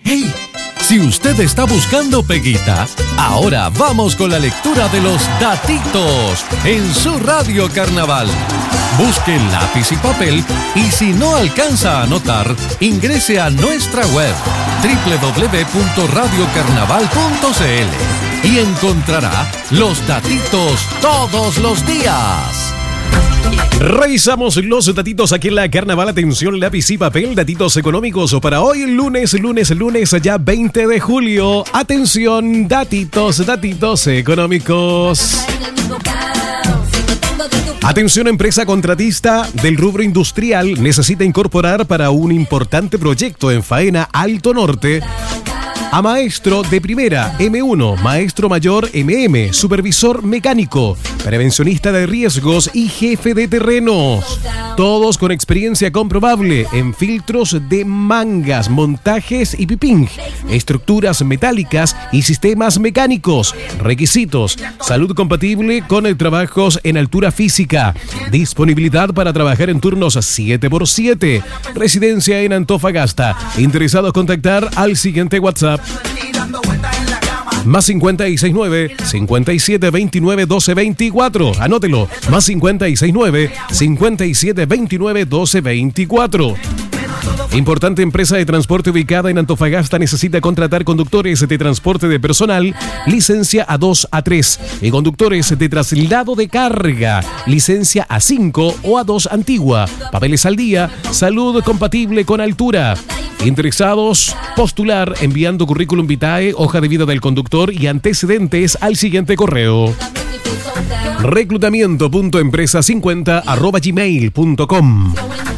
¡Hey! Si usted está buscando peguita, ahora vamos con la lectura de los datitos en su Radio Carnaval. Busque lápiz y papel y si no alcanza a anotar, ingrese a nuestra web www.radiocarnaval.cl y encontrará los datitos todos los días. Revisamos los datitos aquí en la Carnaval. Atención, lápiz y papel, datitos económicos para hoy, lunes, ya 20 de julio. Atención, datitos económicos. Atención, empresa contratista del rubro industrial necesita incorporar para un importante proyecto en Faena Alto Norte a maestro de primera M1, maestro mayor MM, supervisor mecánico, prevencionista de riesgos y jefe de terrenos. Todos con experiencia comprobable en filtros de mangas, montajes y piping, estructuras metálicas y sistemas mecánicos. Requisitos: salud compatible con el trabajos en altura física, disponibilidad para trabajar en turnos 7x7, residencia en Antofagasta. Interesados contactar al siguiente WhatsApp: más 569-5729-1224. Anótelo: más 569-5729-1224. Importante empresa de transporte ubicada en Antofagasta necesita contratar conductores de transporte de personal, licencia A2, A3, y conductores de traslado de carga, licencia A5 o A2 antigua, papeles al día, salud compatible con altura. Interesados, postular enviando currículum vitae, hoja de vida del conductor y antecedentes al siguiente correo: reclutamiento.empresa50@gmail.com,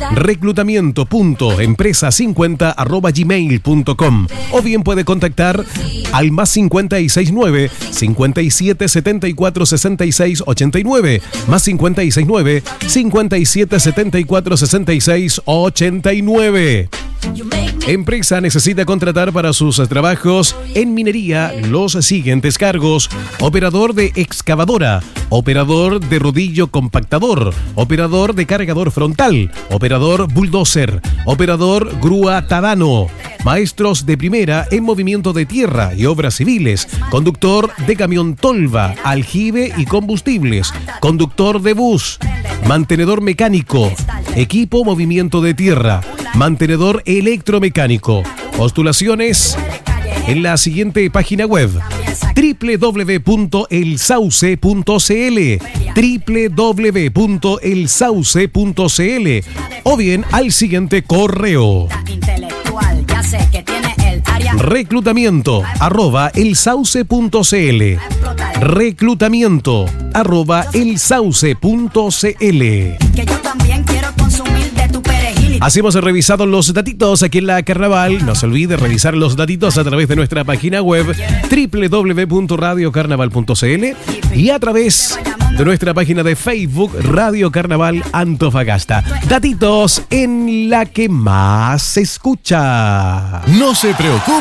reclutamiento.empresa50@gmail.com, o bien puede contactar al más 569 57 74 66 89, más 569 57 74 66 89. Empresa necesita contratar para sus trabajos en minería los siguientes cargos: operador de excavadora, operador de rodillo compactador, operador de cargador frontal, operador bulldozer, operador grúa tadano, maestros de primera en movimiento de tierra y obras civiles, conductor de camión tolva, aljibe y combustibles, conductor de bus, mantenedor mecánico, equipo movimiento de tierra, mantenedor electromecánico. Postulaciones en la siguiente página web: www.elsauce.cl, o bien al siguiente correo: reclutamiento@elsauce.cl, reclutamiento@elsauce.cl. Así hemos revisado los datitos aquí en la Carnaval. No se olvide revisar los datitos a través de nuestra página web www.radiocarnaval.cl y a través de nuestra página de Facebook Radio Carnaval Antofagasta. Datitos en la que más se escucha. No se preocupe.